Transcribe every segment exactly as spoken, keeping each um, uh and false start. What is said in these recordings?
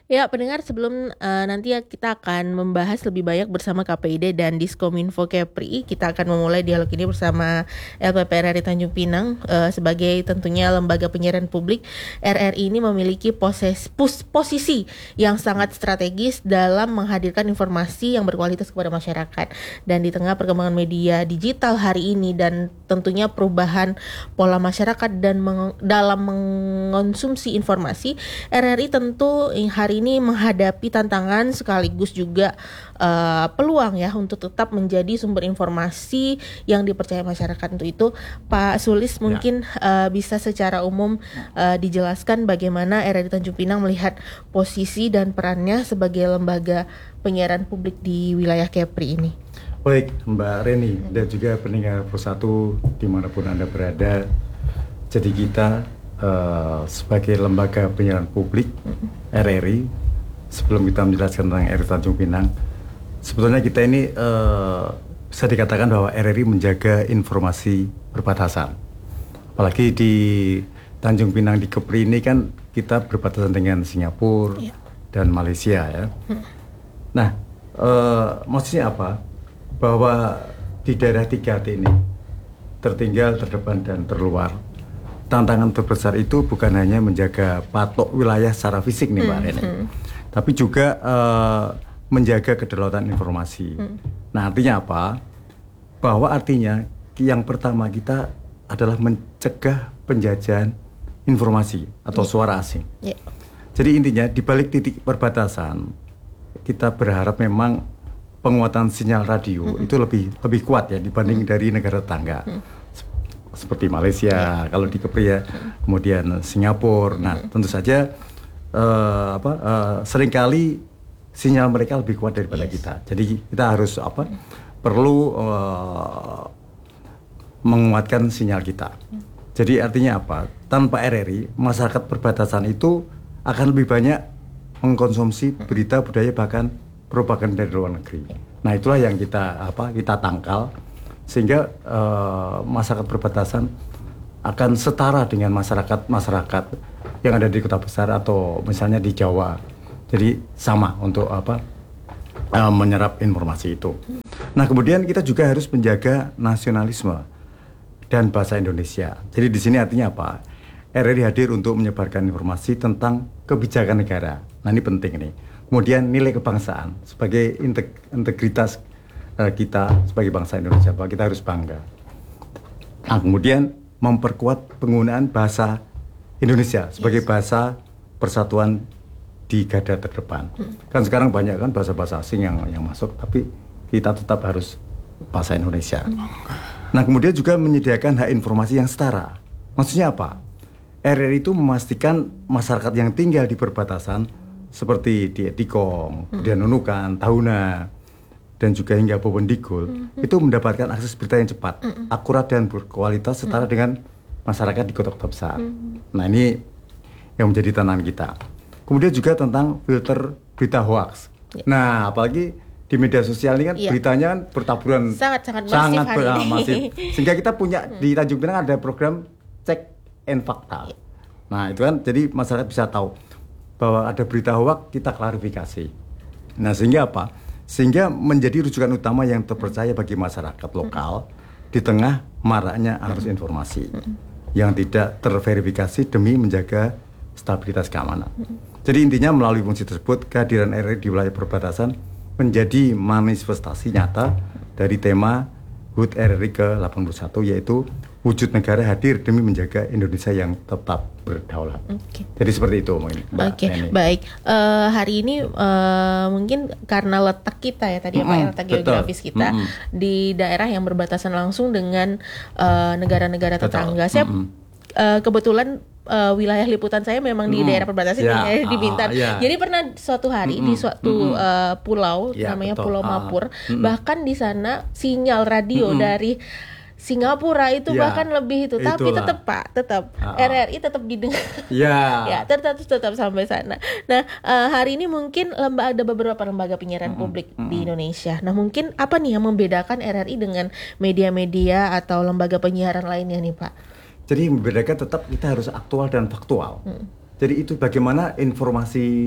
Ya, pendengar sebelum uh, nanti ya kita akan membahas lebih banyak bersama K P I D dan Diskominfo Kepri. Kita akan memulai dialog ini bersama L P P R R I Tanjung Pinang uh, sebagai tentunya lembaga penyiaran publik. R R I ini memiliki poses, pos, posisi yang sangat strategis dalam menghadirkan informasi yang berkualitas kepada masyarakat. Dan di tengah perkembangan media digital hari ini dan tentunya perubahan pola masyarakat dan meng, dalam mengonsumsi informasi, R R I tentu hari ini menghadapi tantangan sekaligus juga uh, peluang ya untuk tetap menjadi sumber informasi yang dipercaya masyarakat. Untuk itu Pak Sulis mungkin ya. uh, bisa secara umum uh, dijelaskan bagaimana R R I Tanjung Pinang melihat posisi dan perannya sebagai lembaga penyiaran publik di wilayah Kepri ini. Baik Mbak Reni hmm. dan juga pendengar Persatu dimanapun Anda berada. Jadi kita Uh, sebagai lembaga penyiaran publik R R I, sebelum kita menjelaskan tentang R R I Tanjung Pinang, sebetulnya kita ini uh, bisa dikatakan bahwa R R I menjaga informasi perbatasan. Apalagi di Tanjung Pinang di Kepri ini kan kita berbatasan dengan Singapura yeah. dan Malaysia ya. Hmm. Nah, uh, maksudnya apa? Bahwa di daerah tiga T ini tertinggal, terdepan dan terluar. Tantangan terbesar itu bukan hanya menjaga patok wilayah secara fisik nih Mbak Reni, mm-hmm. tapi juga uh, menjaga kedaulatan informasi. Mm. Nah artinya apa? Bahwa artinya yang pertama kita adalah mencegah penjajahan informasi atau yeah. suara asing. Yeah. Jadi intinya di balik titik perbatasan kita berharap memang penguatan sinyal radio mm-hmm. itu lebih lebih kuat ya dibanding mm. dari negara tetangga. Mm. Seperti Malaysia, ya. Kalau di Kepri ya, kemudian Singapura. Nah, hmm. tentu saja uh, apa uh, seringkali sinyal mereka lebih kuat daripada yes. kita. Jadi kita harus apa? Hmm. Perlu uh, menguatkan sinyal kita. Hmm. Jadi artinya apa? Tanpa R R I, masyarakat perbatasan itu akan lebih banyak mengkonsumsi berita budaya bahkan propaganda dari luar negeri. Nah, itulah yang kita apa? Kita tangkal. Sehingga uh, masyarakat perbatasan akan setara dengan masyarakat-masyarakat yang ada di kota besar atau misalnya di Jawa. Jadi sama untuk apa uh, menyerap informasi itu. Nah kemudian kita juga harus menjaga nasionalisme dan bahasa Indonesia. Jadi di sini artinya apa? R R I hadir untuk menyebarkan informasi tentang kebijakan negara. Nah ini penting nih. Kemudian nilai kebangsaan sebagai integ- integritas kita sebagai bangsa Indonesia, bahwa kita harus bangga. Nah, kemudian memperkuat penggunaan bahasa Indonesia sebagai yes. bahasa persatuan di garda terdepan. Hmm. Kan sekarang banyak kan bahasa-bahasa asing yang yang masuk, tapi kita tetap harus bahasa Indonesia. Hmm. Nah, kemudian juga menyediakan hak informasi yang setara. Maksudnya apa? R R I itu memastikan masyarakat yang tinggal di perbatasan seperti di Etikong, hmm. di Nunukan, Tahuna, dan juga hingga Bovendigul mm-hmm. itu mendapatkan akses berita yang cepat, mm-hmm. akurat dan berkualitas setara mm-hmm. dengan masyarakat di kota-kota besar. Mm-hmm. Nah ini yang menjadi tantangan kita. Kemudian juga tentang filter berita hoax. Yeah. Nah apalagi di media sosial ini kan yeah. beritanya kan bertaburan sangat-sangat sangat masif, ber- masif. Sehingga kita punya di Tanjung Pinang ada program cek and fakta. Yeah. Nah itu kan jadi masyarakat bisa tahu bahwa ada berita hoax, kita klarifikasi. Nah sehingga apa? Sehingga menjadi rujukan utama yang terpercaya bagi masyarakat lokal mm-hmm. di tengah maraknya arus mm-hmm. informasi mm-hmm. yang tidak terverifikasi demi menjaga stabilitas keamanan. Mm-hmm. Jadi intinya melalui fungsi tersebut kehadiran R R I di wilayah perbatasan menjadi manifestasi nyata dari tema H U T R R I ke delapan puluh satu yaitu wujud negara hadir demi menjaga Indonesia yang tetap berdaulat. Okay. Jadi seperti itu mungkin. Oke, okay. Baik. Uh, hari ini uh, mungkin karena letak kita ya tadi mm-hmm. apa letak geografis kita mm-hmm. di daerah yang berbatasan langsung dengan uh, negara-negara tetangga. Betul. Saya mm-hmm. uh, kebetulan uh, wilayah liputan saya memang di mm-hmm. daerah perbatasan yeah. di, di Bintan. Ah, yeah. Jadi pernah suatu hari mm-hmm. di suatu mm-hmm. uh, pulau yeah, namanya betul. Pulau Mapur, mm-hmm. bahkan di sana sinyal radio mm-hmm. dari Singapura itu ya, bahkan lebih itu, itulah. Tapi tetap Pak, tetap uh-uh. R R I tetap didengar, ya, ya tetap tetap sampai sana. Nah uh, hari ini mungkin lembaga ada beberapa lembaga penyiaran mm-hmm. publik mm-hmm. di Indonesia. Nah mungkin apa nih yang membedakan R R I dengan media-media atau lembaga penyiaran lainnya nih Pak? Jadi membedakan tetap kita harus aktual dan faktual. Mm. Jadi itu bagaimana informasi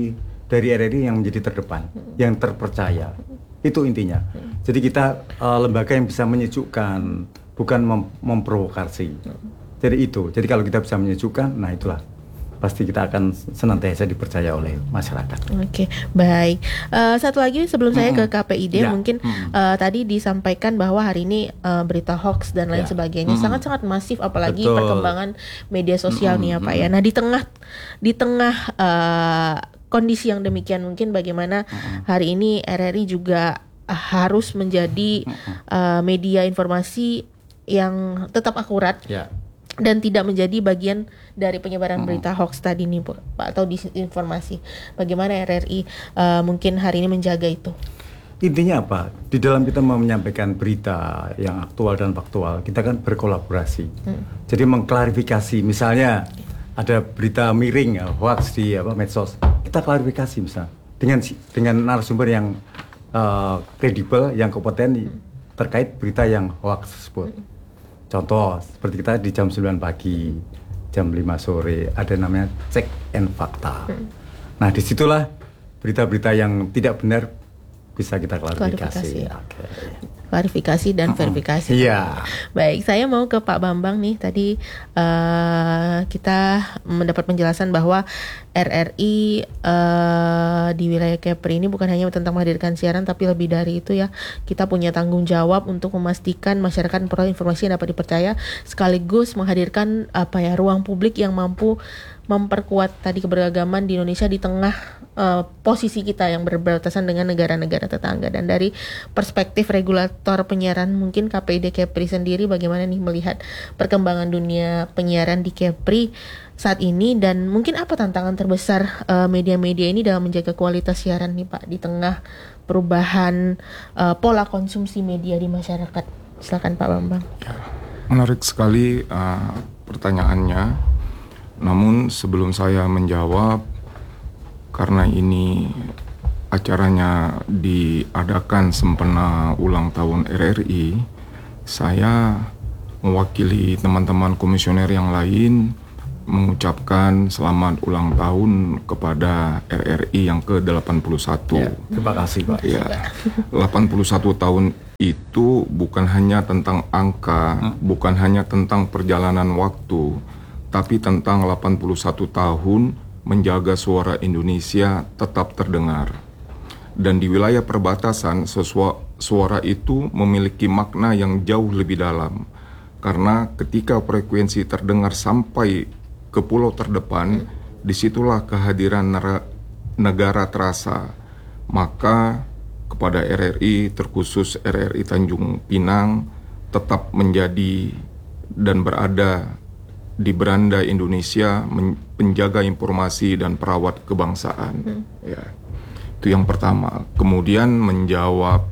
dari R R I yang menjadi terdepan, yang terpercaya. Itu intinya. Jadi kita uh, lembaga yang bisa menyejukkan, bukan mem memprovokasi. Jadi itu. Jadi kalau kita bisa menyejukkan, nah itulah pasti kita akan senantiasa dipercaya oleh masyarakat. Oke, baik. Uh, satu lagi sebelum mm-hmm. saya ke K P I D, ya. mungkin mm-hmm. uh, tadi disampaikan bahwa hari ini uh, berita hoax dan lain ya. sebagainya mm-hmm. sangat-sangat masif, apalagi Betul. perkembangan media sosial mm-hmm. nih ya Pak ya. Nah di tengah di tengah uh, kondisi yang demikian, mungkin bagaimana mm-hmm. hari ini R R I juga uh, harus menjadi uh, media informasi yang tetap akurat. Ya. Dan tidak menjadi bagian dari penyebaran berita hoax tadi nih Pak, atau disinformasi. Bagaimana R R I uh, mungkin hari ini menjaga itu? Intinya apa? Di dalam kita menyampaikan berita yang aktual dan faktual, kita kan berkolaborasi. Hmm. Jadi mengklarifikasi, misalnya ada berita miring, hoax di apa medsos, kita klarifikasi misalnya dengan dengan narasumber yang kredibel, uh, yang kompeten hmm. terkait berita yang hoax tersebut. Hmm. Contoh, seperti kita di jam sembilan pagi, jam lima sore, ada namanya cek and fakta. Hmm. Nah, disitulah berita-berita yang tidak benar bisa kita klarifikasi. Klarifikasi, okay. klarifikasi dan verifikasi. Iya. Baik, saya mau ke Pak Bambang nih. Tadi uh, kita mendapat penjelasan bahwa R R I uh, di wilayah Kepri ini bukan hanya tentang menghadirkan siaran, tapi lebih dari itu ya. Kita punya tanggung jawab untuk memastikan masyarakat memperoleh informasi yang dapat dipercaya, sekaligus menghadirkan apa ya ruang publik yang mampu memperkuat tadi keberagaman di Indonesia di tengah uh, posisi kita yang berbatasan dengan negara-negara tetangga. Dan dari perspektif regulator penyiaran, mungkin K P I D Kepri sendiri bagaimana nih melihat perkembangan dunia penyiaran di Kepri saat ini, dan mungkin apa tantangan terbesar uh, media-media ini dalam menjaga kualitas siaran nih Pak di tengah perubahan uh, pola konsumsi media di masyarakat. Silakan Pak Bambang. Ya, menarik sekali uh, pertanyaannya. Namun sebelum saya menjawab, karena ini acaranya diadakan sempena ulang tahun R R I, saya mewakili teman-teman komisioner yang lain mengucapkan selamat ulang tahun kepada R R I yang ke delapan puluh satu. Ya, terima kasih Pak. Ya, delapan puluh satu tahun itu bukan hanya tentang angka, hmm? bukan hanya tentang perjalanan waktu, tapi tentang delapan puluh satu tahun menjaga suara Indonesia tetap terdengar. Dan di wilayah perbatasan, suara itu memiliki makna yang jauh lebih dalam. Karena ketika frekuensi terdengar sampai ke pulau terdepan, disitulah kehadiran negara terasa. Maka kepada R R I, terkhusus R R I Tanjung Pinang, tetap menjadi dan berada di beranda Indonesia, penjaga informasi dan perawat kebangsaan. Hmm. Ya, itu yang pertama. Kemudian menjawab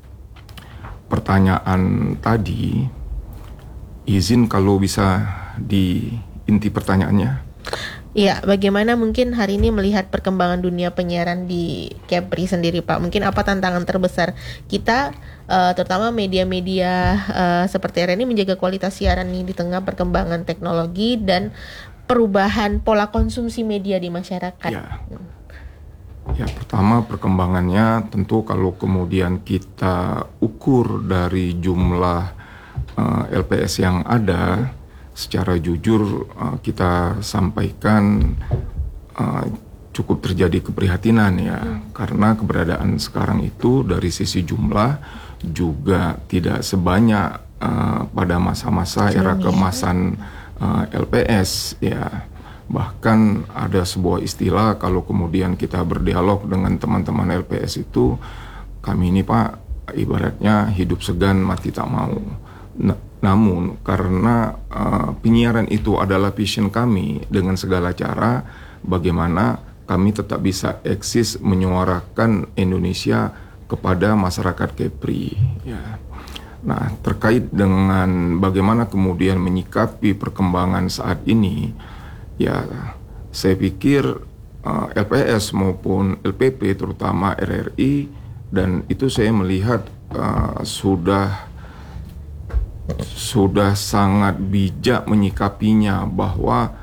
pertanyaan tadi, izin kalau bisa di inti pertanyaannya. Iya, bagaimana mungkin hari ini melihat perkembangan dunia penyiaran di Kepri sendiri Pak? Mungkin apa tantangan terbesar kita, uh, terutama media-media uh, seperti R R I ini menjaga kualitas siaran ini di tengah perkembangan teknologi dan perubahan pola konsumsi media di masyarakat? Ya, ya pertama perkembangannya tentu kalau kemudian kita ukur dari jumlah uh, L P S yang ada, secara jujur uh, kita sampaikan uh, cukup terjadi keprihatinan ya, hmm. karena keberadaan sekarang itu dari sisi jumlah juga tidak sebanyak uh, pada masa-masa era keemasan uh, L P S ya. Bahkan ada sebuah istilah kalau kemudian kita berdialog dengan teman-teman L P S itu, kami ini Pak ibaratnya hidup segan mati tak mau. Nah, namun karena uh, penyiaran itu adalah passion kami, dengan segala cara bagaimana kami tetap bisa eksis menyuarakan Indonesia kepada masyarakat Kepri ya. Nah, terkait dengan bagaimana kemudian menyikapi perkembangan saat ini ya, saya pikir uh, L P S maupun L P P terutama R R I, dan itu saya melihat uh, sudah sudah sangat bijak menyikapinya, bahwa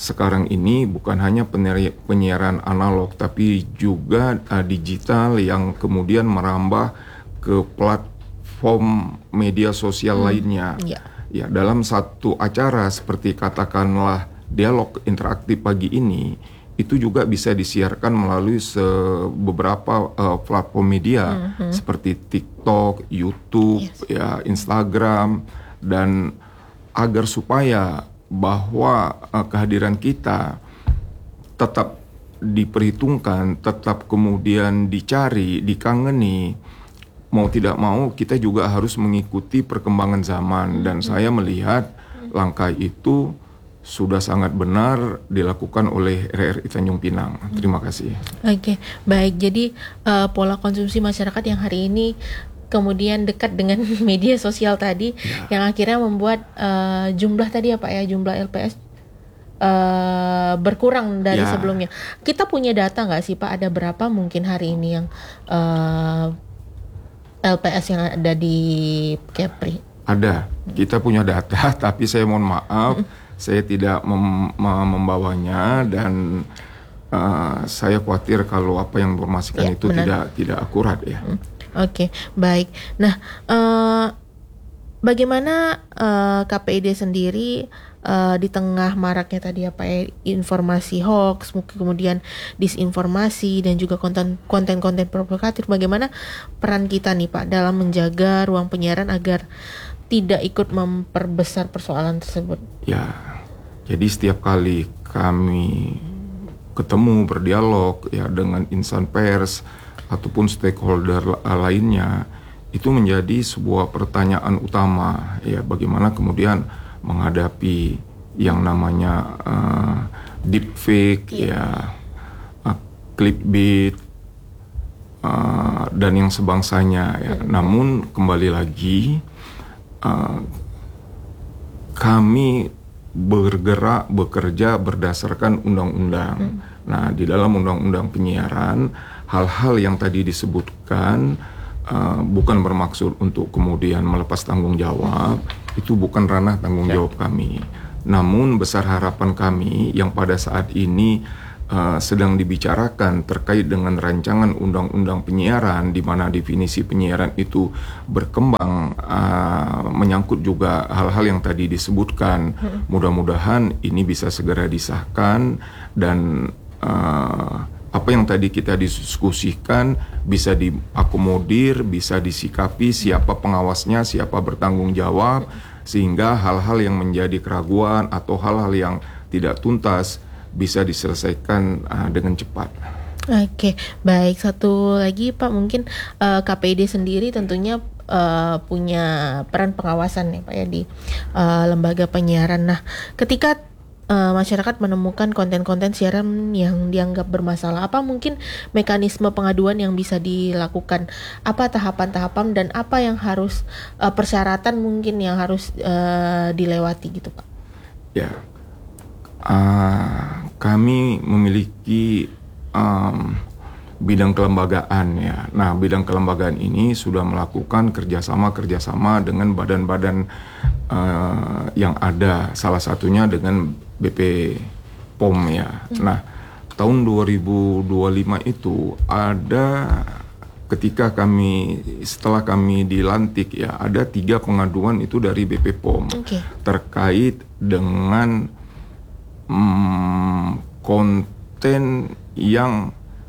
sekarang ini bukan hanya penyiar- penyiaran analog, tapi juga uh, digital yang kemudian merambah ke platform media sosial hmm. lainnya. Yeah. Ya, dalam satu acara seperti katakanlah dialog interaktif pagi ini, itu juga bisa disiarkan melalui beberapa uh, platform media mm-hmm. seperti TikTok, YouTube, yes. ya Instagram, dan agar supaya bahwa uh, kehadiran kita tetap diperhitungkan, tetap kemudian dicari, dikangeni, mau tidak mau kita juga harus mengikuti perkembangan zaman. Mm-hmm. Dan saya melihat langkah itu sudah sangat benar dilakukan oleh R R I Tanjung Pinang. Terima kasih. Oke, okay, baik. Jadi uh, pola konsumsi masyarakat yang hari ini kemudian dekat dengan media sosial tadi, ya. yang akhirnya membuat uh, jumlah tadi apa ya, jumlah L P S uh, berkurang dari ya. sebelumnya. Kita punya data nggak sih Pak? Ada berapa mungkin hari ini yang uh, L P S yang ada di Kepri? Ada. Kita punya data, tapi saya mohon maaf. Mm-mm. Saya tidak mem- membawanya dan uh, saya khawatir kalau apa yang informasikan ya, itu benar. tidak tidak akurat ya. Hmm. Oke, okay, baik. Nah, uh, bagaimana uh, K P I D sendiri uh, di tengah maraknya tadi apa ya, informasi hoax, kemudian disinformasi dan juga konten konten-konten provokatif, bagaimana peran kita nih Pak dalam menjaga ruang penyiaran agar tidak ikut memperbesar persoalan tersebut? Ya, jadi setiap kali kami ketemu berdialog ya dengan insan pers ataupun stakeholder lainnya, itu menjadi sebuah pertanyaan utama ya, bagaimana kemudian menghadapi yang namanya uh, deepfake yeah. ya, uh, clickbait uh, dan yang sebangsanya ya. Mm-hmm. Namun kembali lagi Uh, kami bergerak bekerja berdasarkan undang-undang. Hmm. Nah, di dalam undang-undang penyiaran, hal-hal yang tadi disebutkan uh, bukan bermaksud untuk kemudian melepas tanggung jawab. Hmm. Itu bukan ranah tanggung ya. jawab kami. Namun besar harapan kami yang pada saat ini Uh, sedang dibicarakan terkait dengan rancangan undang-undang penyiaran, di mana definisi penyiaran itu berkembang, uh, menyangkut juga hal-hal yang tadi disebutkan. Hmm. Mudah-mudahan ini bisa segera disahkan dan uh, apa yang tadi kita diskusikan bisa diakomodir, bisa disikapi siapa pengawasnya, siapa bertanggung jawab, sehingga hal-hal yang menjadi keraguan atau hal-hal yang tidak tuntas bisa diselesaikan uh, dengan cepat. Oke, baik. Satu lagi Pak, mungkin uh, K P I D sendiri tentunya uh, punya peran pengawasan nih Pak ya di uh, lembaga penyiaran. Nah, ketika uh, masyarakat menemukan konten-konten siaran yang dianggap bermasalah, apa mungkin mekanisme pengaduan yang bisa dilakukan? Apa tahapan-tahapan dan apa yang harus uh, persyaratan mungkin yang harus uh, dilewati gitu Pak? Ya. Uh, kami memiliki um, bidang kelembagaan ya. Nah, bidang kelembagaan ini sudah melakukan kerjasama-kerjasama dengan badan-badan uh, yang ada. Salah satunya dengan B P P O M ya. Hmm. Nah, tahun dua ribu dua puluh lima itu ada ketika kami setelah kami dilantik ya, ada tiga pengaduan itu dari B P P O M okay. terkait dengan Hmm, konten yang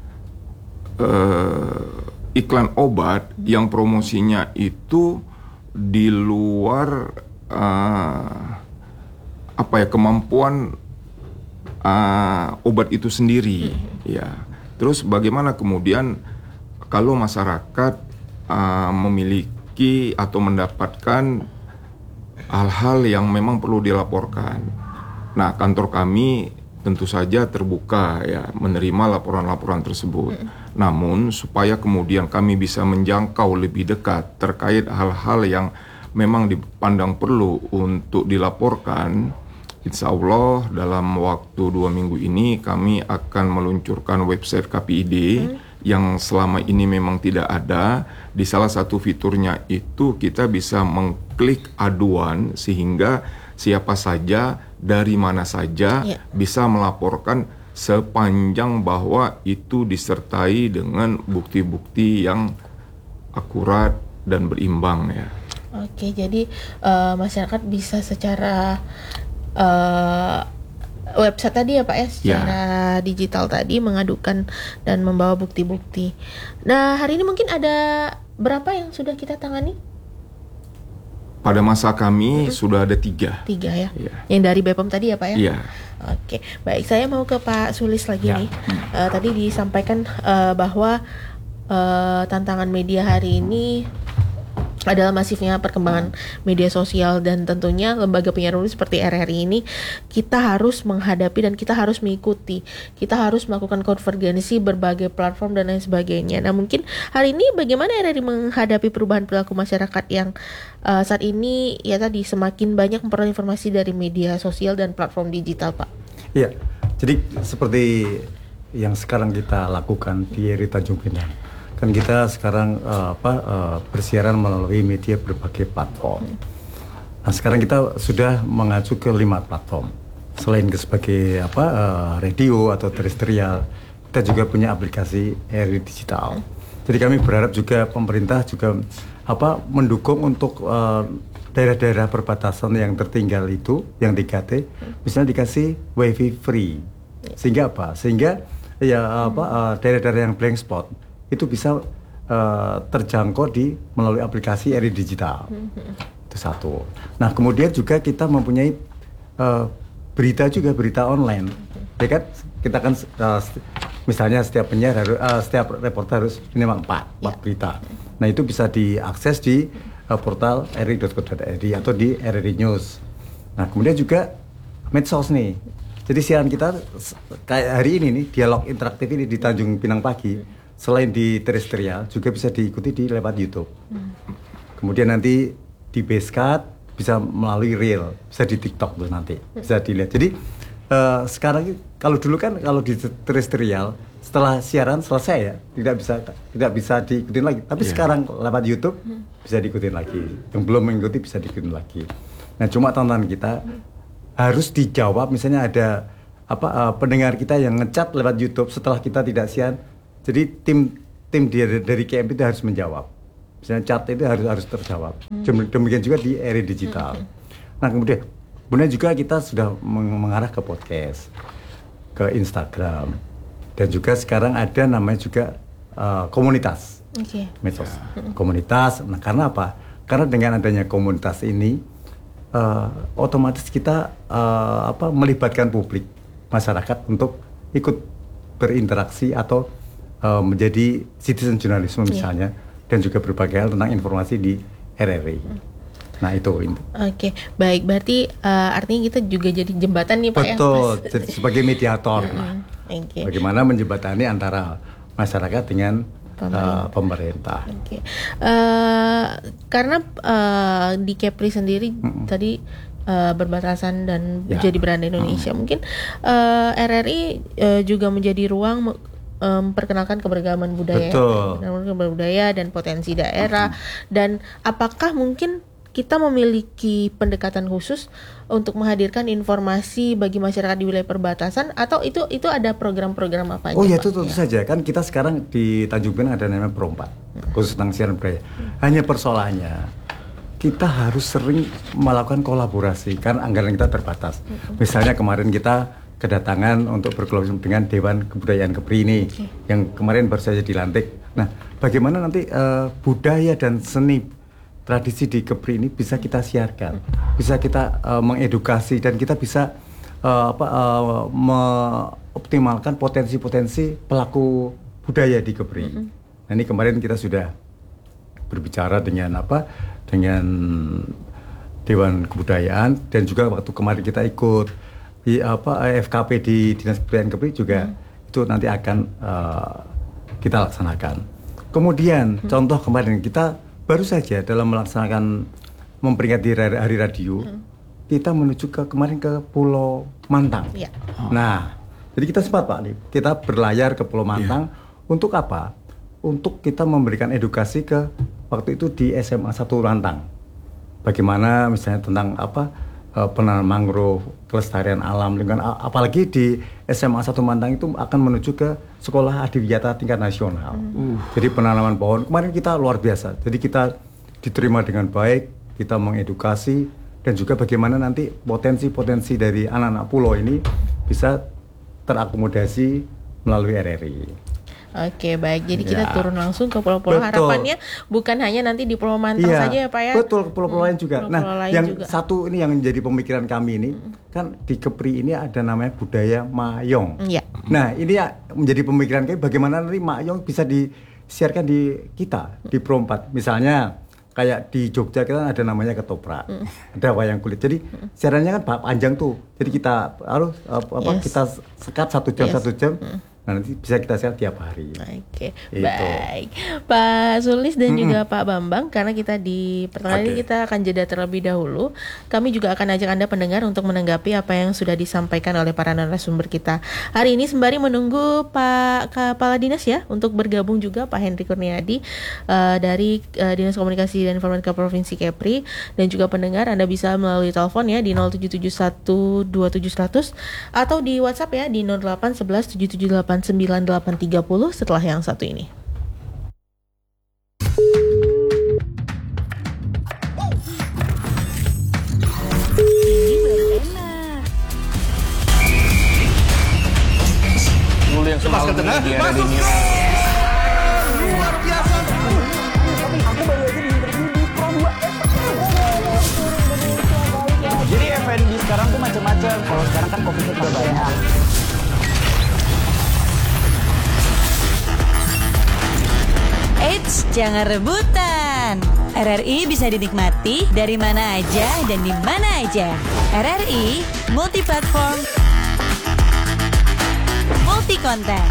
uh, iklan obat yang promosinya itu di luar uh, apa ya kemampuan uh, obat itu sendiri mm-hmm. ya. Terus bagaimana kemudian kalau masyarakat uh, memiliki atau mendapatkan hal-hal yang memang perlu dilaporkan. Nah, kantor kami tentu saja terbuka ya menerima laporan-laporan tersebut. Mm. Namun supaya kemudian kami bisa menjangkau lebih dekat terkait hal-hal yang memang dipandang perlu untuk dilaporkan, insya Allah dalam waktu dua minggu ini kami akan meluncurkan website K P I D mm. yang selama ini memang tidak ada. Di salah satu fiturnya itu kita bisa mengklik aduan sehingga siapa saja dari mana saja Ya. bisa melaporkan sepanjang bahwa itu disertai dengan bukti-bukti yang akurat dan berimbang ya. Oke, jadi uh, masyarakat bisa secara uh, website tadi ya Pak ya, secara ya. digital tadi mengadukan dan membawa bukti-bukti. Nah, hari ini mungkin ada berapa yang sudah kita tangani? Pada masa kami hmm. sudah ada tiga. Tiga ya? ya. Yang dari B P O M tadi ya Pak ya? Iya. Oke, baik. Saya mau ke Pak Sulis lagi ya. nih. Uh, tadi disampaikan uh, bahwa uh, tantangan media hari ini adalah masifnya perkembangan media sosial, dan tentunya lembaga penyiaran seperti R R I ini kita harus menghadapi dan kita harus mengikuti. Kita harus melakukan konvergensi berbagai platform dan lain sebagainya. Nah, mungkin hari ini bagaimana R R I menghadapi perubahan perilaku masyarakat yang uh, saat ini ya tadi semakin banyak memperoleh informasi dari media sosial dan platform digital, Pak? Iya. Jadi seperti yang sekarang kita lakukan di R R I Tanjung Pinang. Kan kita sekarang uh, apa uh, bersiaran melalui media berbagai platform. Nah, sekarang kita sudah mengacu ke lima platform. Selain ke sebagai apa uh, radio atau terestrial, kita juga punya aplikasi R R I digital. Jadi kami berharap juga pemerintah juga apa mendukung untuk uh, daerah-daerah perbatasan yang tertinggal itu, yang tiga T, misalnya dikasih wifi free. Sehingga apa? Sehingga ya apa uh, daerah-daerah yang blank spot itu bisa uh, terjangkau di melalui aplikasi R R I digital. Mm-hmm. Itu satu. Nah, kemudian juga kita mempunyai uh, berita juga, berita online. Mm-hmm. Ya kan? Kita kan uh, misalnya setiap penyiar harus uh, setiap reporter harus minimal empat, empat yeah. berita. Nah, itu bisa diakses di uh, portal r r i dot co dot i d atau di R R I News. Nah, kemudian juga medsos nih. Jadi siaran kita kayak hari ini nih, dialog interaktif ini di Tanjung Pinang Pagi. Selain di terestrial juga bisa diikuti di lewat YouTube. Hmm. Kemudian nanti di Basecat bisa melalui Reel, bisa di TikTok tuh nanti bisa dilihat. Jadi uh, sekarang kalau dulu kan kalau di terestrial setelah siaran selesai ya tidak bisa tidak bisa diikutin lagi. Tapi yeah. sekarang lewat YouTube hmm. bisa diikutin lagi. Yang belum mengikuti bisa diikutin lagi. Nah, cuma tantangan kita hmm. harus dijawab. Misalnya ada apa uh, pendengar kita yang ngechat lewat YouTube setelah kita tidak siaran. Jadi tim tim dari, dari K M P itu harus menjawab. Misalnya chat itu harus harus terjawab. Hmm. Demikian juga di R R I digital. Hmm. Nah, kemudian kemudian juga kita sudah mengarah ke podcast, ke Instagram, dan juga sekarang ada namanya juga uh, komunitas. Okay. Medsos. Hmm. Komunitas. Nah, karena apa? Karena dengan adanya komunitas ini uh, otomatis kita uh, apa melibatkan publik, masyarakat untuk ikut berinteraksi atau Uh, menjadi citizen journalism misalnya, yeah. dan juga berbagai hal tentang informasi di R R I. Hmm. Nah, itu. Oke, okay. Baik. Berarti uh, artinya kita juga jadi jembatan nih Pak. Betul, ya? Betul, sebagai mediator. Nah, okay. Bagaimana menjembatani antara masyarakat dengan pemerintah. Uh, pemerintah. Okay. Uh, karena uh, di Kepri sendiri mm-hmm. tadi uh, berbatasan dan ya. jadi beranda Indonesia, mm-hmm. mungkin uh, R R I uh, juga menjadi ruang memperkenalkan keberagaman budaya, keberagaman budaya dan potensi daerah. Mm-hmm. Dan apakah mungkin kita memiliki pendekatan khusus untuk menghadirkan informasi bagi masyarakat di wilayah perbatasan, atau itu itu ada program-program apa aja? Oh ya, itu tentu ya. saja kan kita sekarang di Tanjung Pinang ada namanya Pro empat, hmm. khusus tentang siaran budaya. Hmm. Hanya persoalannya kita harus sering melakukan kolaborasi kan anggaran kita terbatas. Hmm. Misalnya kemarin kita kedatangan untuk berkolaborasi dengan Dewan Kebudayaan Kepri ini, okay. yang kemarin baru saja dilantik. Nah, bagaimana nanti uh, budaya dan seni tradisi di Kepri ini bisa kita siarkan, bisa kita uh, mengedukasi, dan kita bisa uh, apa, uh, mengoptimalkan potensi-potensi pelaku budaya di Kepri. Mm-hmm. Nah, ini kemarin kita sudah berbicara dengan apa, dengan Dewan Kebudayaan, dan juga waktu kemarin kita ikut di apa F K P di Dinas Kebudayaan Kepri juga hmm. itu nanti akan uh, kita laksanakan. Kemudian hmm. contoh kemarin kita baru saja dalam melaksanakan memperingati hari, hari radio, hmm. kita menuju ke kemarin ke Pulau Mantang. Ya. Oh. Nah, jadi kita sempat Pak nih, kita berlayar ke Pulau Mantang yeah. untuk apa? Untuk kita memberikan edukasi ke waktu itu di S M A satu Rantang. Bagaimana misalnya tentang apa? penanaman mangrove, kelestarian alam lingkungan, apalagi di S M A satu Mantang itu akan menuju ke sekolah adiwiyata tingkat nasional. Hmm. Jadi penanaman pohon kemarin kita luar biasa. Jadi kita diterima dengan baik, kita mengedukasi dan juga bagaimana nanti potensi-potensi dari anak-anak pulau ini bisa terakomodasi melalui R R I. Oke, baik. Jadi ya. kita turun langsung ke pulau-pulau. Harapannya bukan hanya nanti di Pulau Mantang ya, saja ya Pak ya. Betul, ke pulau-pulau lain juga. Pulau-pulau nah, lain yang juga. satu ini yang menjadi pemikiran kami ini, hmm. kan di Kepri ini ada namanya budaya Mayong. Ya. Nah, ini ya menjadi pemikiran kami bagaimana nanti Mayong bisa disiarkan di kita, di Pro empat. Misalnya kayak di Jogja kita ada namanya ketoprak, hmm. ada wayang kulit. Jadi hmm. siarannya kan panjang tuh. Jadi kita harus apa yes. kita sekat satu jam yes. satu jam. Hmm. Nah, nanti bisa kita share tiap hari. Oke, okay. Baik. Pak Sulis dan mm-hmm. juga Pak Bambang, karena kita di pertengahan okay. ini kita akan jeda terlebih dahulu. Kami juga akan ajak Anda pendengar untuk menanggapi apa yang sudah disampaikan oleh para narasumber kita. Hari ini sembari menunggu Pak Kepala Dinas ya untuk bergabung juga Pak Henry Kurniadi uh, dari uh, Dinas Komunikasi dan Informatika Provinsi Kepri, dan juga pendengar Anda bisa melalui telepon ya di nol tujuh tujuh satu dua tujuh seratus atau di WhatsApp ya di nol delapan satu satu tujuh tujuh delapan sembilan delapan tiga nol setelah yang satu ini. Ini baru enak. Dulu yang selalu di era ini. Luar biasa. Aku baru aja diinterview di Pro dua. Jadi F and B sekarang tuh macam-macam. Kalau sekarang kan kopi itu banyak. Eits, jangan rebutan. R R I bisa dinikmati dari mana aja dan di mana aja. R R I multi platform, multi konten.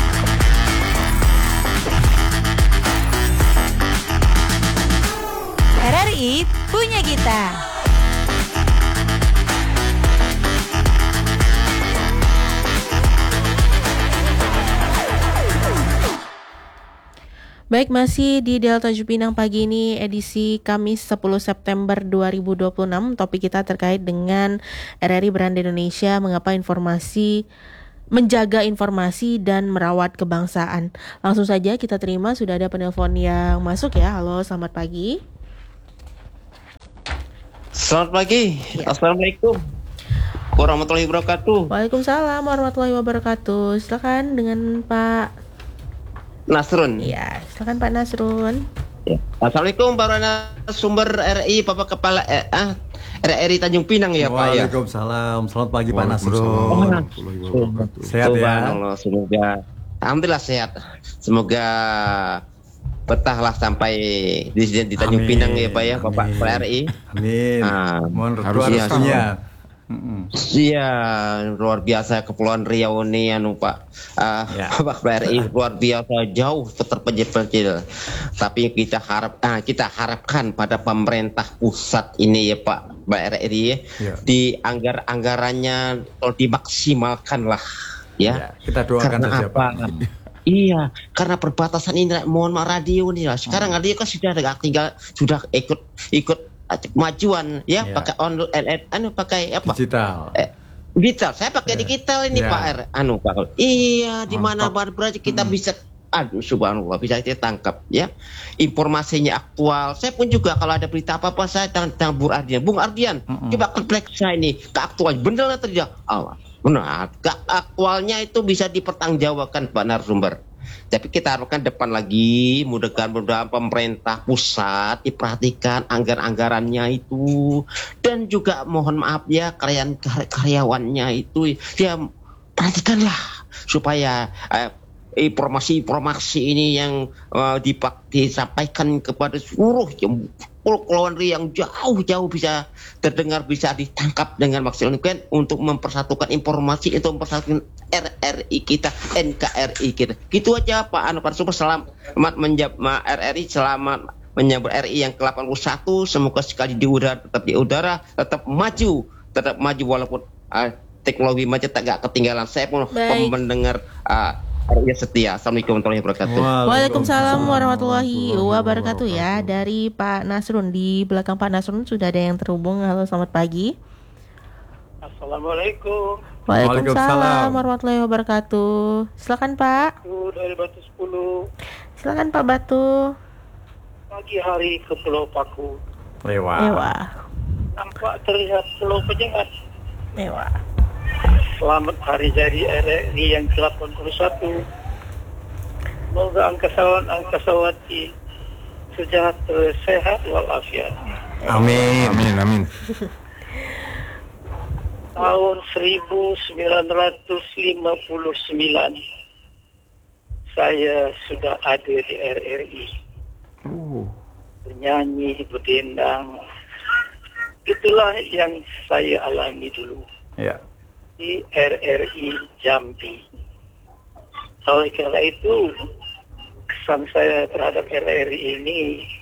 R R I punya kita. Baik, masih di Dialog Tanjung Pinang pagi ini edisi Kamis sepuluh September dua ribu dua puluh enam. Topik kita terkait dengan R R I Beranda Indonesia, mengapa informasi, menjaga informasi dan merawat kebangsaan. Langsung saja kita terima, sudah ada penelpon yang masuk ya. Halo, selamat pagi. Selamat pagi, ya. Assalamualaikum warahmatullahi wabarakatuh. Waalaikumsalam warahmatullahi wabarakatuh. Silakan dengan Pak Nasrun. Iya, silakan Pak Nasrun. Ya. Assalamualaikum para narasumber R I, Bapak Kepala eh, ah, R R I Tanjung Pinang ya Pak ya. Waalaikumsalam. Selamat pagi Pak Nasrun. Sehat ya. Allah, semoga alhamdulillah sehat. Semoga betahlah sampai di di Tanjung Amin. Pinang ya Pak ya, Bapak Kepala R I. Amin. Nah, mohon restunya. Iya, luar biasa Kepulauan Riau ini anu Pak. Uh, ya. Bapak R I luar biasa jauh terpencil-pencil. Tapi kita harap uh, kita harapkan pada pemerintah pusat ini ya Pak, Pak R I ya, ya. Di anggar-anggarannya tolong dimaksimalkan lah ya. Ya, kita doakan karena saja apa? Pak. Iya, karena perbatasan ini mohon maaf radio nih lah. Sekarang radio kan sudah ada tinggal sudah ikut ikut kemajuan ya, yeah. Pakai online anu pakai apa digital eh, digital saya pakai yeah. digital ini yeah. Pak R anu Pak iya di mana berarti kita hmm. bisa aduh subhanallah bisa kita tangkap ya informasinya aktual. Saya pun juga kalau ada berita apa-apa saya tentang Bung Ardian Bung Ardian mm-hmm. coba kompleks saya ini keaktual bener atau tidak Allah benar keaktualnya itu bisa dipertanggungjawabkan Pak narasumber. Tapi kita harapkan depan lagi mudah-mudahan pemerintah pusat diperhatikan anggaran-anggarannya itu, dan juga mohon maaf ya karyawan karyawannya itu ya perhatikanlah supaya eh, informasi-informasi ini yang uh, dipak- disampaikan kepada seluruh Kepulauan Riau yang jauh-jauh bisa terdengar, bisa ditangkap dengan maksimal mungkin untuk mempersatukan informasi itu, mempersatukan R R I kita, N K R I kita. Gitu aja Pak Anu Pak Super, selamat menjawab R R I, selamat menyambut R I yang ke delapan puluh satu. Semoga sekali di udara tetap di udara, tetap maju, tetap maju walaupun uh, teknologi maju tak gak ketinggalan. Saya pun Baik. mendengar uh, Ya setia. Assalamualaikum warahmatullahi wabarakatuh. Waalaikumsalam warahmatullahi wabarakatuh ya. Dari Pak Nasrun, di belakang Pak Nasrun sudah ada yang terhubung. Halo, selamat pagi. Assalamualaikum. Waalaikumsalam warahmatullahi wabarakatuh. Silakan Pak. Itu dari Batu sepuluh. Silakan Pak Batu. Pagi hari ke Pulau Paku. Lewat. Mewah. Nampak terlihat Pulau Penyengat. Mewah. Selamat hari jadi R R I yang ke delapan puluh satu. Semoga angkasawan-angkasawati sejahtera, sehat walafiat. Amin. Amin, amin. Tahun seribu sembilan ratus lima puluh sembilan saya sudah ada di R R I. Oh. Bernyanyi, berdendang. Itulah yang saya alami dulu Ya. di R R I Jambi. Oleh karena itu, kesan saya terhadap R R I ini,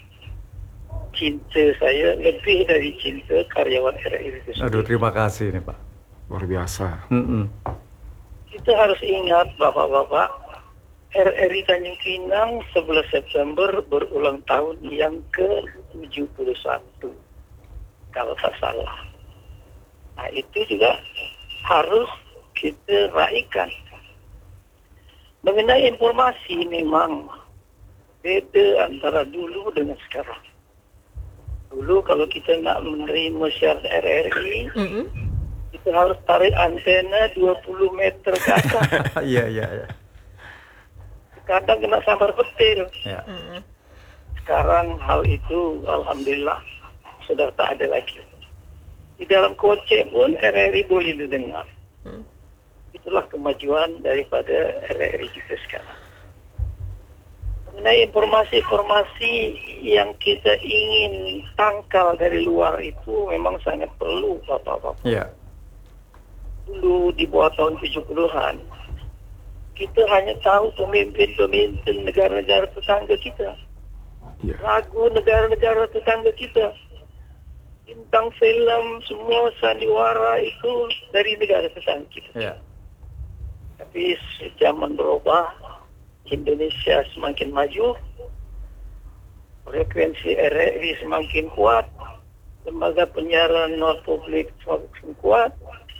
cinta saya lebih dari cinta karyawan R R I itu sendiri. Aduh, terima kasih nih Pak. Luar biasa. Mm-mm. Kita harus ingat Bapak-Bapak, R R I Tanjung Pinang sebelas September berulang tahun yang ke tujuh puluh satu, kalau tak salah. Nah itu juga harus kita raihkan. Mengenai informasi memang beda antara dulu dengan sekarang. Dulu kalau kita nak menerima siaran R R I, Mm-mm. kita harus tarik antena dua puluh meter ke atas. Iya, iya, iya. Kadang kena sambar petir. Ya. Mm-mm. Sekarang hal itu alhamdulillah sudah tak ada lagi. Di dalam kocek pun R R I boleh didengar. Hmm. Itulah kemajuan daripada R R I kita sekarang. Mengenai informasi-informasi yang kita ingin tangkal dari luar itu memang sangat perlu Bapak-Bapak. Iya. Dulu di bawah tahun tujuh puluhan, kita hanya tahu pemimpin-pemimpin negara-negara tetangga kita. Iya. Lagu negara-negara tetangga kita. Bintang film, semua sandiwara itu dari negara tetangga kita. Iya. Tapi zaman berubah, Indonesia semakin maju, frekuensi R R I semakin kuat, lembaga penyiaran non publik semakin kuat,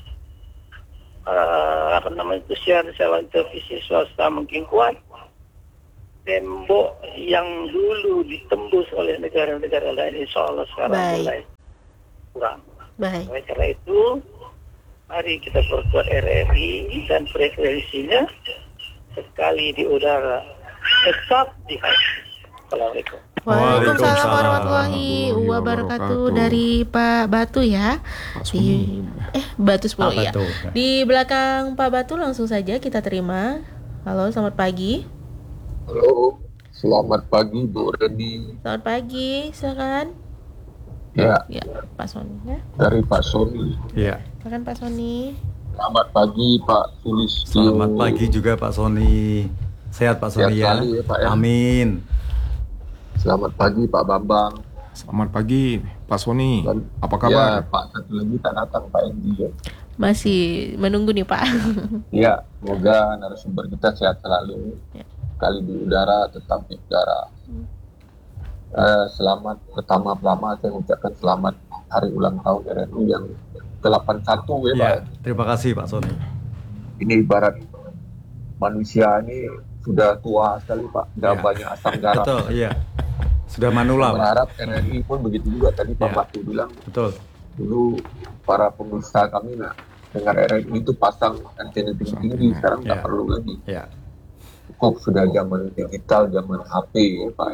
uh, apa namanya itu siaran-siaran televisi swasta makin kuat. Tembok yang dulu ditembus oleh negara-negara lain, insya Allah sekarang Baik. mulai kurang. Baik. Oleh karena itu, mari kita perkuat R R I dan frekuensinya sekali di udara, tetap di hati. Assalamualaikum. Waalaikumsalam Waalaikumsalam warahmatullahi warahmatullahi wabarakatuh. wabarakatuh. Dari Pak Batu ya. Pak Di Sumi. eh Batu sepuluh Pak ya. Batu. Di belakang Pak Batu langsung saja kita terima. Halo, selamat pagi. Halo, selamat pagi Bu Reni. Selamat pagi, silakan. Ya, Ya, Pak Sony ya. dari Pak Sony. Iya. Silakan Pak Sony. Selamat pagi Pak Sulistyo. Selamat pagi juga Pak Sony. Sehat Pak Sehat Sony ya. sekali ya, Pak, ya. Amin. Selamat pagi Pak Bambang. Selamat pagi, Pak Sony. Dan- Apa Ya, kabar? Pak satu lagi tak datang Pak Endi ya. Masih menunggu nih Pak. Ya, semoga narasumber kita sehat selalu. Ya. Kali di udara tetap di udara. Eh, selamat pertama-tama saya ucapkan selamat hari ulang tahun R R I yang ke delapan puluh satu ya Pak. Ya, terima kasih Pak Sony. Ini ibarat manusia ini sudah tua sekali Pak, sudah Ya. banyak asam garam. Betul, iya. Sudah manula, Pak. Berharap R R I pun begitu juga. Tadi Pak Ya. Batu bilang Betul. dulu para pemirsa kami nah dengar R R I itu pasang antena tinggi-tinggi, Antena, sekarang tak ya. perlu lagi. Ya. Cukup sudah zaman digital, zaman H P ya Pak.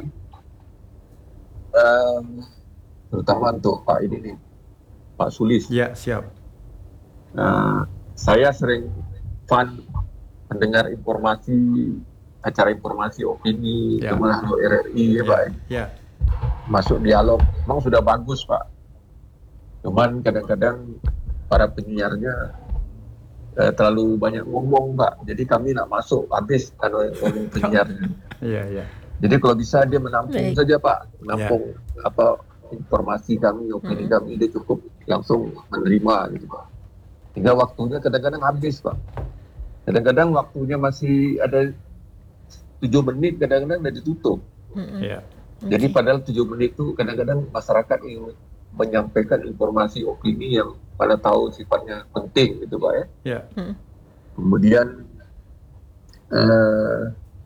Ehm, terutama untuk Pak ini nih, Pak Sulis. Ya, siap. Nah, saya sering fun mendengar informasi, acara informasi opini, Ya. melalui R R I ya Pak. Ya. Masuk dialog, memang sudah bagus Pak. Cuman kadang-kadang para penyiarnya eh, terlalu banyak ngomong Pak. Jadi kami nak masuk habis kalau ngomong penyiarnya. Iya, iya. Jadi kalau bisa dia menampung Baik. saja Pak, menampung apa informasi kami, opini Hmm. kami, dia cukup langsung menerima gitu Pak. Tinggal waktunya kadang-kadang habis Pak. Kadang-kadang waktunya masih ada tujuh menit, kadang-kadang udah ditutup. Mm-mm. Iya. Jadi padahal tujuh menit itu kadang-kadang masyarakat ingin menyampaikan informasi opini yang pada tahu sifatnya penting gitu Pak ya. Ya. Hmm. Kemudian eh,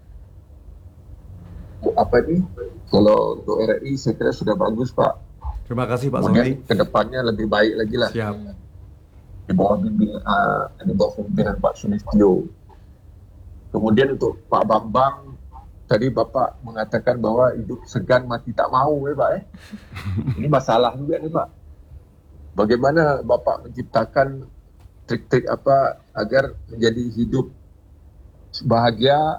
apa ini? Kalau untuk R R I saya kira sudah bagus Pak. Terima kasih Pak Kemudian Sony. kedepannya lebih baik lagi lah. Siap. Di bawah bimbingan uh, di bawah pimpinan Pak Sulistyo. Kemudian untuk Pak Bambang, tadi Bapak mengatakan bahwa hidup segan mati tak mau ya Pak eh. Ini masalah juga nih Pak. Bagaimana Bapak menciptakan trik-trik apa agar menjadi hidup bahagia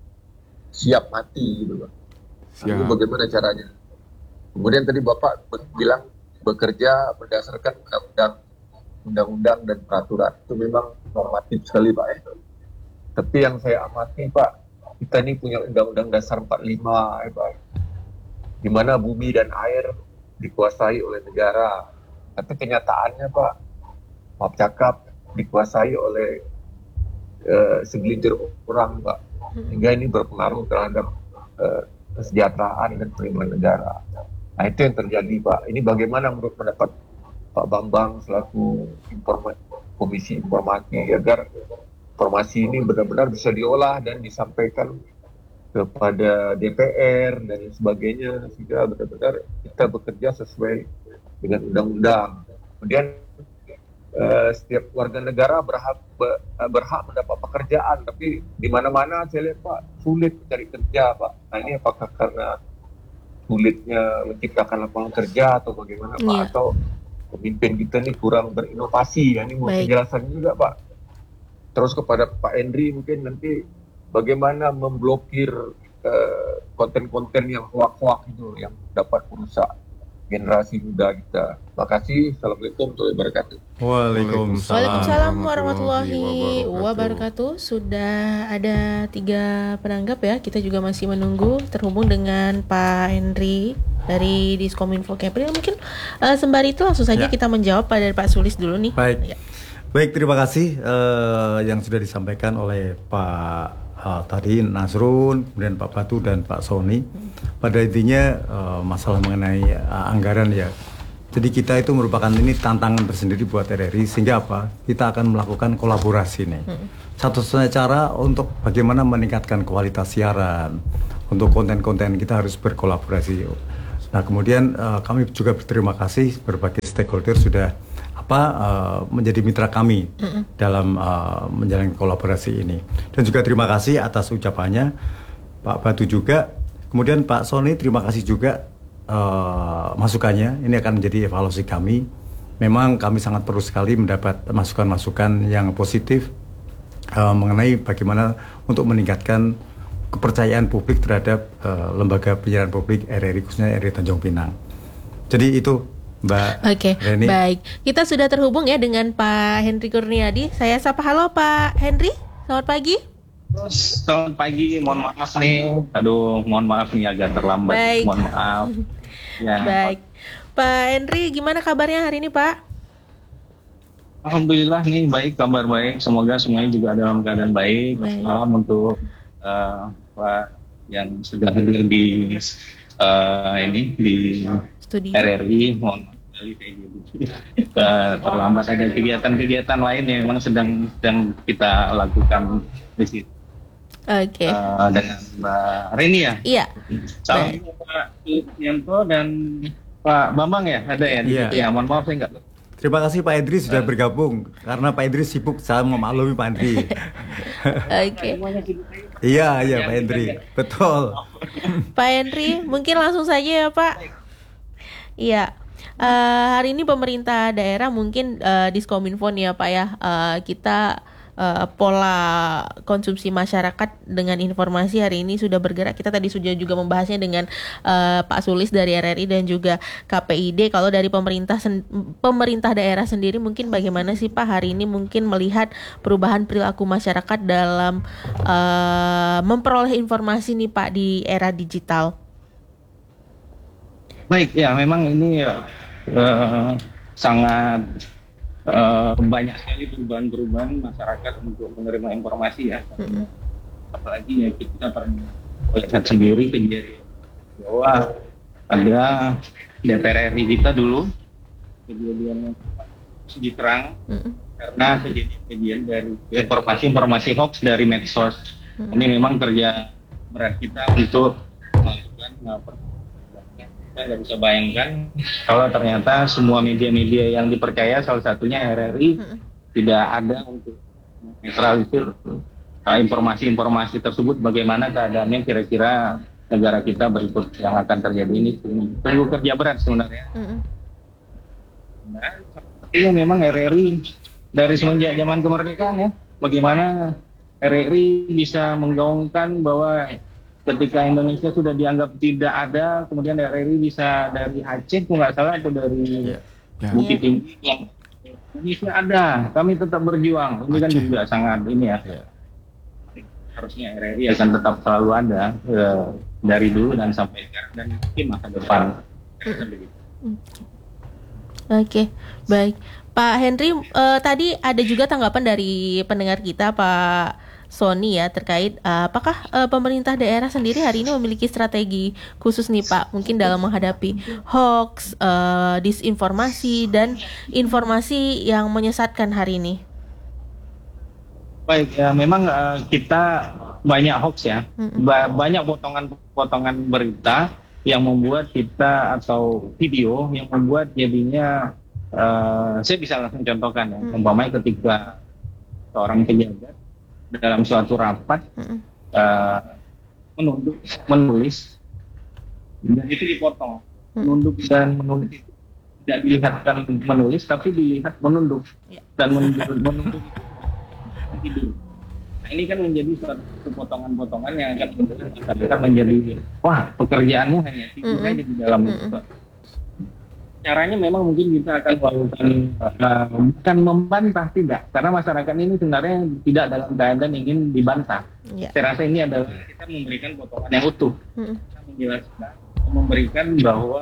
siap mati gitu Pak. Nah, itu bagaimana caranya? Kemudian tadi Bapak bilang bekerja berdasarkan undang-undang undang-undang dan peraturan. Itu memang normatif sekali Pak eh. Tapi yang saya amati Pak, kita ini punya Undang-Undang Dasar empat puluh lima ya Pak, di mana bumi dan air dikuasai oleh negara. Tapi kenyataannya Pak, maaf cakap, dikuasai oleh uh, segelintir orang Pak, sehingga ini berpengaruh terhadap uh, kesejahteraan dan penerimaan negara. Nah itu yang terjadi Pak. Ini bagaimana menurut pendapat Pak Bambang selaku informa- Komisi Informasi agar informasi ini benar-benar bisa diolah dan disampaikan kepada D P R dan sebagainya sehingga benar-benar kita bekerja sesuai dengan undang-undang. Kemudian eh, setiap warga negara berhak berhak mendapat pekerjaan, tapi di mana-mana saya lihat Pak sulit mencari kerja Pak. Nah ini apakah karena sulitnya menciptakan lapangan kerja atau bagaimana Pak? Yeah. Atau pemimpin kita ini kurang berinovasi? Ya, ini mau penjelasan juga Pak. Terus kepada Pak Henry mungkin nanti bagaimana memblokir uh, konten-konten yang hoak-hoak itu yang dapat merusak generasi muda kita. Terima kasih. Assalamualaikum warahmatullahi wabarakatuh. Waalaikumsalam. Waalaikumsalam warahmatullahi wabarakatuh. Sudah ada tiga penanggap ya. Kita juga masih menunggu terhubung dengan Pak Henry dari Diskominfo Kepri. Mungkin uh, sembari itu langsung saja Ya. kita menjawab pada Pak Sulis dulu nih. Baik. Ya. Baik, terima kasih uh, yang sudah disampaikan oleh Pak uh, tadi Nasrun, kemudian Pak Batu dan Pak Sony. Pada intinya uh, masalah mengenai uh, anggaran ya. Jadi kita itu merupakan ini tantangan tersendiri buat R R I sehingga apa? Kita akan melakukan kolaborasi nih. Hmm. Satu-satunya cara untuk bagaimana meningkatkan kualitas siaran. Untuk konten-konten kita harus berkolaborasi. Nah, kemudian uh, kami juga berterima kasih berbagai stakeholder sudah apa uh, menjadi mitra kami mm-hmm. dalam uh, menjalankan kolaborasi ini. Dan juga terima kasih atas ucapannya Pak Batu juga. Kemudian Pak Sony terima kasih juga uh, masukannya. Ini akan menjadi evaluasi kami. Memang kami sangat perlu sekali mendapat masukan-masukan yang positif uh, mengenai bagaimana untuk meningkatkan kepercayaan publik terhadap uh, lembaga penyiaran publik R R I khususnya R R I Tanjung Pinang. Jadi itu Mbak Oke, Reni. baik. Kita sudah terhubung ya dengan Pak Henry Kurniadi. Saya sapa, halo Pak Henry, selamat pagi. Selamat pagi, mohon maaf nih. Aduh, mohon maaf nih agak terlambat. Baik. Mohon maaf. Ya. Baik. Pak Henry, gimana kabarnya hari ini Pak? Alhamdulillah nih baik, kabar baik. Semoga semuanya juga dalam keadaan baik. Baik. Salam untuk uh, Pak yang sudah hadir di uh, ini di Studio. R R I. Mohon kali kayak gitu. Uh, terlambat ada kegiatan-kegiatan lain yang memang sedang sedang kita lakukan di situ. Oke. Uh, dengan Mbak Reni ya. Iya. Salam Pak Yanto dan Pak Bambang ya, ada ya? Iya. Ya, mohon maaf saya enggak. Terima kasih Pak Idris sudah bergabung karena Pak Idris sibuk, saya memaklumi Pak Andri. Oke. Iya, iya Pak Andri. Betul. Pak Henry, mungkin langsung saja ya Pak. Iya. Uh, hari ini pemerintah daerah mungkin uh, Diskominfo nih ya Pak ya, uh, kita uh, pola konsumsi masyarakat dengan informasi hari ini sudah bergerak. Kita tadi sudah juga membahasnya dengan uh, Pak Sulis dari R R I dan juga K P I D. Kalau dari pemerintah sen- pemerintah daerah sendiri mungkin bagaimana sih Pak hari ini mungkin melihat perubahan perilaku masyarakat dalam uh, memperoleh informasi nih Pak di era digital? Baik, ya memang ini uh, sangat uh, banyak sekali perubahan-perubahan masyarakat untuk menerima informasi ya. Mm-hmm. Apalagi ya kita pernah lihat sendiri kejadian bahwa ada D P R R I kita dulu kejadian yang diterang Mm-mm. karena kejadian-kejadian dari informasi-informasi hoax dari medsos. Mm-mm. Ini memang kerja berat kita untuk melakukan apa? Kita nggak bisa bayangkan kalau ternyata semua media-media yang dipercaya, salah satunya R R I, Mm-mm. tidak ada untuk menetralisir uh, informasi-informasi tersebut. Bagaimana keadaannya kira-kira negara kita berikut yang akan terjadi ini. Tunggu kerja berat sebenarnya. Mm-mm. Nah, ini memang R R I dari semenjak zaman kemerdekaan ya, bagaimana R R I bisa menggaungkan bahwa ketika Indonesia sudah dianggap tidak ada, kemudian R R I bisa dari Aceh, kalau nggak salah, atau dari Ya. Bukit Tinggi, yang Indonesia ada, kami tetap berjuang. Ini kan Aceh. juga sangat ini ya. Ya. Harusnya R R I akan tetap selalu ada eh, dari dulu dan sampai sekarang dan mungkin masa depan. Oke, baik. Pak Henry, eh, tadi ada juga tanggapan dari pendengar kita, Pak Sony ya, terkait eh, apakah eh, pemerintah daerah sendiri hari ini memiliki strategi khusus nih Pak, mungkin dalam menghadapi hoax, eh, disinformasi, dan informasi yang menyesatkan hari ini? Baik, ya memang uh, kita banyak hoax ya, Mm-mm. ba- banyak potongan-potongan berita yang membuat kita, atau video yang membuat jadinya, uh, saya bisa langsung contohkan ya, Mm. umpamanya ketika seorang pejabat dalam suatu rapat Mm-mm. uh, menunduk, menulis, dan itu dipotong, Mm. menunduk dan menulis itu tidak dilihatkan menulis, tapi dilihat menunduk, Ya. dan menunduk, menunduk tidur. Nah, ini kan menjadi suatu potongan-potongan yang akan akan menjadi, wah, pekerjaannya hanya tidur Mm-mm. aja di dalam itu. Mm-mm. Caranya memang mungkin kita akan melakukan, uh, bukan membantah, tidak, karena masyarakat ini sebenarnya tidak dalam keadaan ingin dibantah. Ya. Saya rasa ini adalah kita memberikan potongan yang utuh, Mm-mm. kita menjelaskan, memberikan bahwa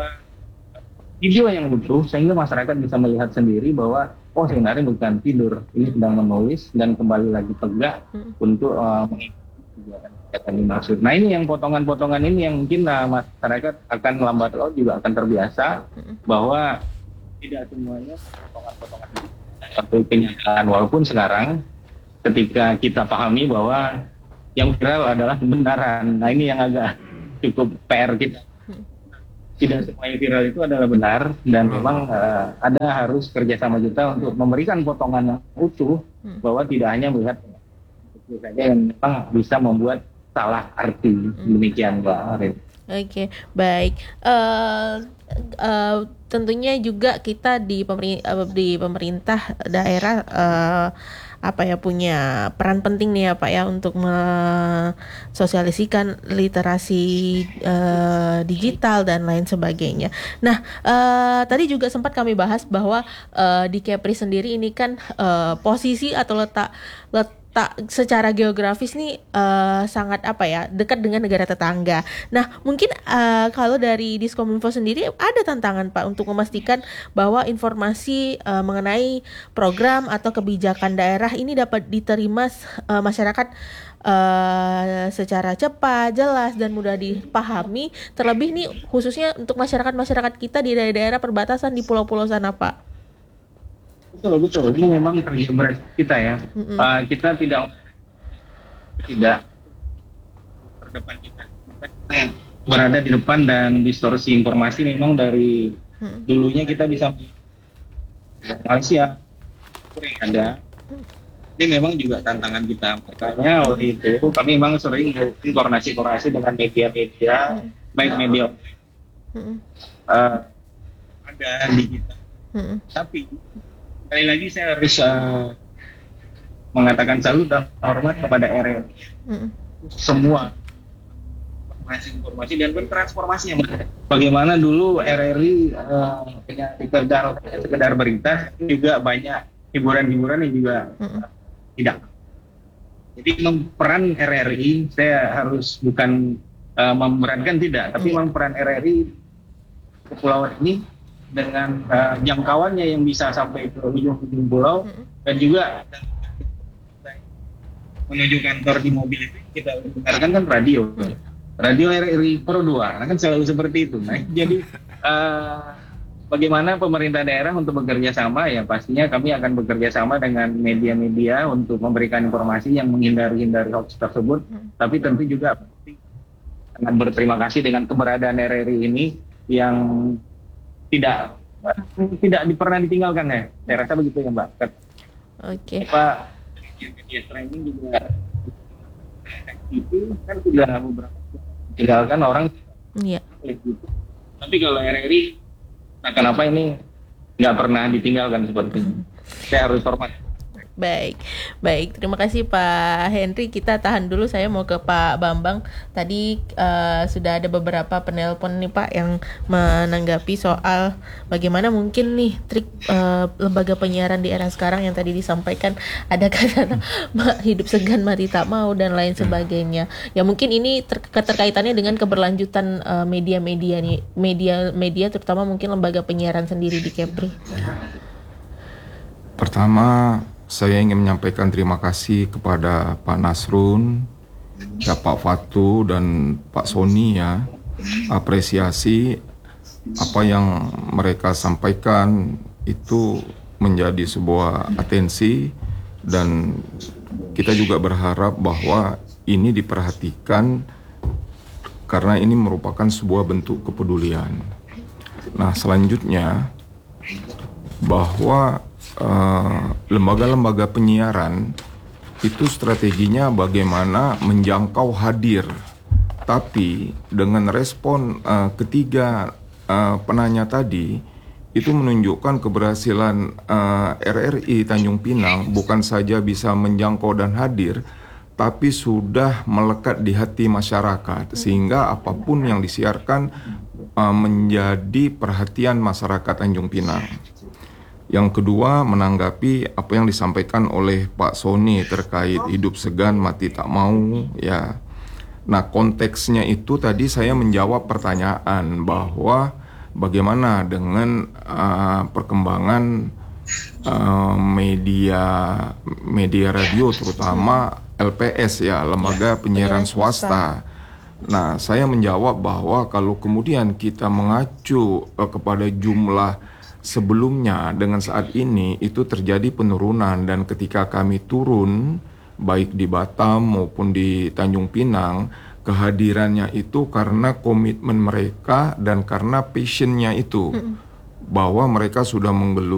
video yang utuh sehingga masyarakat bisa melihat sendiri bahwa oh sebenarnya bukan tidur, ini sedang menulis dan kembali lagi tegak Hmm. untuk uh, mengikuti kegiatan-kegiatan dimaksud. Nah ini yang potongan-potongan ini yang mungkin uh, masyarakat akan lambat laun juga akan terbiasa Hmm. bahwa tidak semuanya potongan-potongan ini satu kenyataan, walaupun sekarang ketika kita pahami bahwa yang viral adalah kebenaran. Nah ini yang agak cukup P R kita. Tidak semua yang viral itu adalah benar, dan memang uh, ada harus kerjasama kita untuk memberikan potongan yang utuh, Hmm. bahwa tidak hanya melihat itu saja yang memang bisa membuat salah arti. Demikian Mbak Arif. Oke, baik. Eh, eh, tentunya juga kita di pemerintah, di pemerintah daerah eh, apa ya, punya peran penting nih ya Pak ya, untuk mensosialisasikan literasi eh, digital dan lain sebagainya. Nah, eh, tadi juga sempat kami bahas bahwa eh, di Kepri sendiri ini kan eh, posisi atau letak letak secara geografis nih eh, sangat apa ya, dekat dengan negara tetangga. Nah, mungkin eh, kalau dari Diskominfo sendiri ada tantangan Pak untuk memastikan bahwa informasi eh, mengenai program atau kebijakan daerah ini dapat diterima eh, masyarakat eh, secara cepat, jelas, dan mudah dipahami. Terlebih nih khususnya untuk masyarakat-masyarakat kita di daerah-daerah perbatasan di pulau-pulau sana Pak. Betul, betul. Ini memang kerja berat kita ya. Mm-mm. Uh, kita tidak tidak terdepan kita. Kita yang berada di depan, dan distorsi informasi memang dari Mm. dulunya kita bisa Malaysia sering ada. Ini memang juga tantangan kita. Makanya waktu itu kami memang sering melakukan koordinasi-koordinasi dengan media-media, baik media Mm-mm. uh, ada di kita. Mm-mm. Tapi sekali lagi saya harus uh, mengatakan salut dan hormat kepada R R I. Mm-mm. Semua informasi-informasi dan bertransformasi yang benar. Bagaimana dulu R R I uh, punya sekedar sekedar berita, juga banyak hiburan-hiburan yang juga Mm-mm. tidak. Jadi memperan R R I, saya harus bukan uh, memerankan tidak, tapi Mm. memperan R R I kepulauan ini dengan uh, jangkauannya yang bisa sampai ke ujung-ujung pulau, Mm-mm. dan juga menuju kantor di mobil itu kita dengarkan kan radio, radio R R I Pro dua, nah kan selalu seperti itu. Nah, jadi uh, bagaimana pemerintah daerah untuk bekerja sama, ya pastinya kami akan bekerja sama dengan media-media untuk memberikan informasi yang menghindari-hindari hoax tersebut. Hmm. Tapi tentu juga sangat berterima kasih dengan keberadaan R R I ini yang tidak tidak pernah ditinggalkan ya. Saya rasa begitu ya Mbak. Oke. Okay. Pak, media streaming juga itu kan sudah beberapa tinggalkan orang. Iya. Gitu. Tapi kalau R R I, nah kenapa ini nggak pernah ditinggalkan seperti ini? Saya harus hormat. Baik, baik. Terima kasih Pak Henry. Kita tahan dulu. Saya mau ke Pak Bambang. Tadi uh, sudah ada beberapa penelpon nih Pak yang menanggapi soal bagaimana mungkin nih trik uh, lembaga penyiaran di era sekarang yang tadi disampaikan ada kata hidup segan mati tak mau dan lain sebagainya. Ya mungkin ini ter- keterkaitannya dengan keberlanjutan uh, media-media nih, media-media terutama mungkin lembaga penyiaran sendiri di Kepri. Pertama, saya ingin menyampaikan terima kasih kepada Pak Nasrun, ya Pak Fatu dan Pak Sony ya. Apresiasi apa yang mereka sampaikan itu menjadi sebuah atensi dan kita juga berharap bahwa ini diperhatikan karena ini merupakan sebuah bentuk kepedulian. Nah, selanjutnya bahwa Uh, lembaga-lembaga penyiaran itu strateginya bagaimana menjangkau hadir, tapi dengan respon uh, ketiga uh, penanya tadi itu menunjukkan keberhasilan uh, R R I Tanjung Pinang bukan saja bisa menjangkau dan hadir, tapi sudah melekat di hati masyarakat sehingga apapun yang disiarkan uh, menjadi perhatian masyarakat Tanjung Pinang. Yang kedua, menanggapi apa yang disampaikan oleh Pak Sony terkait hidup segan mati tak mau ya. Nah, konteksnya itu tadi saya menjawab pertanyaan bahwa bagaimana dengan uh, perkembangan uh, media media radio terutama L P S ya, lembaga penyiaran swasta. Nah, saya menjawab bahwa kalau kemudian kita mengacu uh, kepada jumlah sebelumnya dengan saat ini itu terjadi penurunan, dan ketika kami turun baik di Batam maupun di Tanjung Pinang, kehadirannya itu karena komitmen mereka dan karena passionnya itu, bahwa mereka sudah